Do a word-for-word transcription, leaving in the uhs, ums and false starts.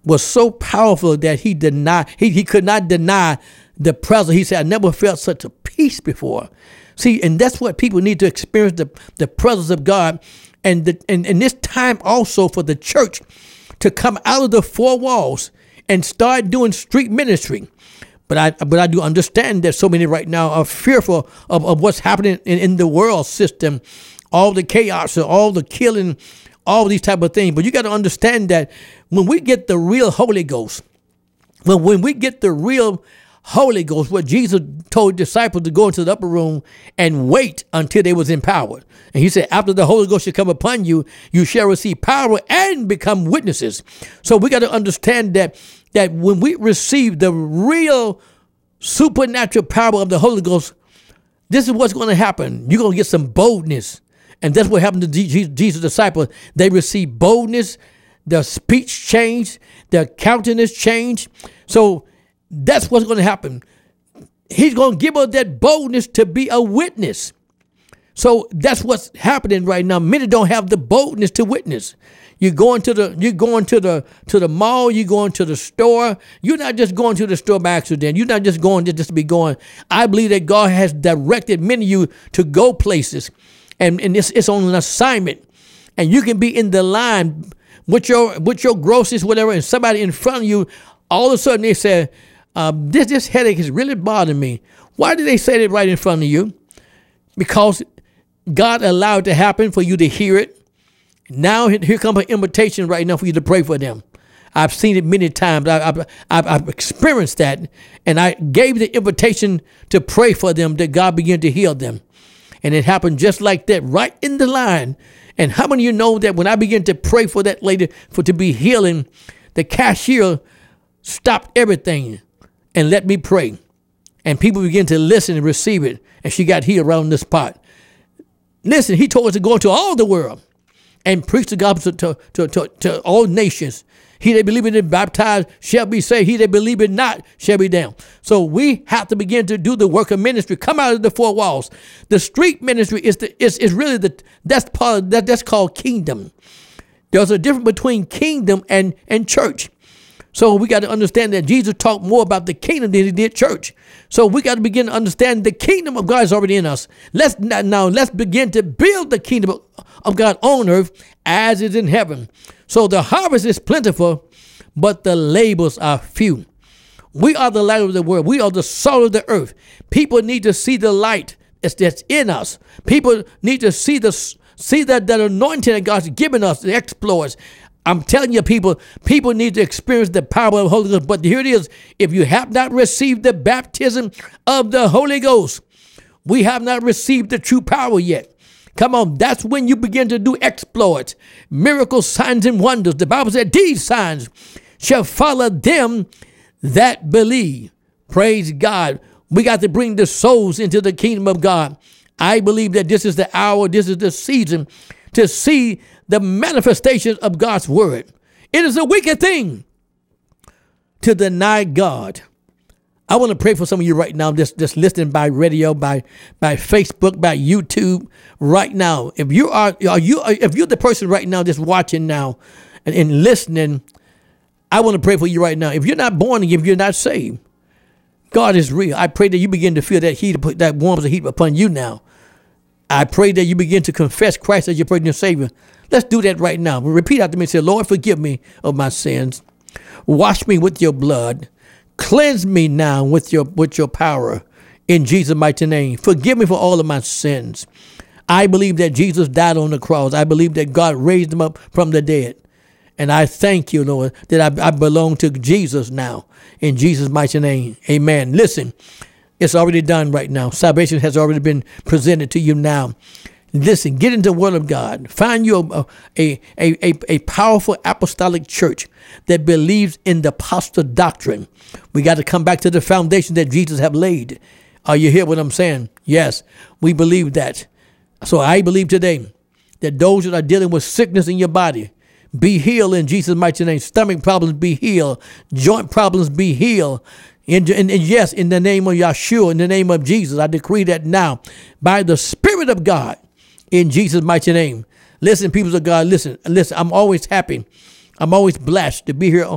was so powerful that he denied, he, he could not deny the presence. He said, I never felt such a peace before. See, and that's what people need to experience, the, the presence of God. And, the, and, and this time also for the church to come out of the four walls and start doing street ministry. But I but I do understand that so many right now are fearful of, of what's happening in, in the world system, all the chaos, all the killing, all these type of things. But you got to understand that when we get the real Holy Ghost, when, when we get the real Holy Ghost, what Jesus told disciples to go into the upper room and wait until they was empowered. And he said, after the Holy Ghost shall come upon you, you shall receive power and become witnesses. So we got to understand that that when we receive the real supernatural power of the Holy Ghost, this is what's going to happen. You're going to get some boldness. And that's what happened to Jesus' disciples. They received boldness, their speech changed, their countenance changed. So that's what's going to happen. He's going to give us that boldness to be a witness. So that's what's happening right now. Many don't have the boldness to witness. You're going to the you're going to the to the mall, you're going to the store. You're not just going to the store by accident. You're not just going to just be going. I believe that God has directed many of you to go places, and, and it's it's on an assignment. And you can be in the line with your with your groceries, whatever, and somebody in front of you, all of a sudden they say, um, this this headache is really bothering me. Why did they say that right in front of you? Because God allowed it to happen for you to hear it. Now here comes an invitation right now for you to pray for them. I've seen it many times. I, I've, I've, I've experienced that. And I gave the invitation to pray for them, that God began to heal them. And it happened just like that, right in the line. And how many of you know that when I began to pray for that lady for to be healing, the cashier stopped everything and let me pray. And people began to listen and receive it. And she got healed right on the spot. Listen, he told us to go into all the world and preach the gospel to, to, to, to all nations. He that believeth and baptized shall be saved. He that believeth not shall be damned. So we have to begin to do the work of ministry. Come out of the four walls. The street ministry is the is, is really the that's part of that that's called kingdom. There's a difference between kingdom and, and church. So we got to understand that Jesus talked more about the kingdom than he did church. So we got to begin to understand the kingdom of God is already in us. Let's now let's begin to build the kingdom of God on earth as is in heaven. So the harvest is plentiful, but the labors are few. We are the light of the world. We are the salt of the earth. People need to see the light that's in us. People need to see the see that, that anointing that God's given us, the exploits. I'm telling you, people, people need to experience the power of the Holy Ghost. But here it is. If you have not received the baptism of the Holy Ghost, we have not received the true power yet. Come on, that's when you begin to do exploits, miracles, signs, and wonders. The Bible said these signs shall follow them that believe. Praise God. We got to bring the souls into the kingdom of God. I believe that this is the hour, this is the season to see the manifestation of God's word. It is a wicked thing to deny God. I want to pray for some of you right now, just, just listening by radio, by by Facebook, by YouTube right now. If you are, are you if you're the person right now just watching now and, and listening, I want to pray for you right now. If you're not born again, if you're not saved, God is real. I pray that you begin to feel that heat, that warms the heat upon you now. I pray that you begin to confess Christ as your personal Savior. Let's do that right now. Repeat after me and say, Lord, forgive me of my sins. Wash me with your blood. Cleanse me now with your with your power in Jesus' mighty name. Forgive me for all of my sins. I believe that Jesus died on the cross. I believe that God raised him up from the dead. And I thank you, Lord, that I, I belong to Jesus now in Jesus' mighty name. Amen. Listen, it's already done right now. Salvation has already been presented to you now. Listen, get into the word of God. Find you a, a, a, a, a powerful apostolic church that believes in the apostle doctrine. We got to come back to the foundation that Jesus have laid. Are you hear what I'm saying? Yes, we believe that. So I believe today that those that are dealing with sickness in your body, be healed in Jesus' mighty name. Stomach problems, be healed. Joint problems, be healed. And, and, and yes, in the name of Yeshua, in the name of Jesus, I decree that now by the Spirit of God, in Jesus' mighty name. Listen, people of God, listen, listen, I'm always happy. I'm always blessed to be here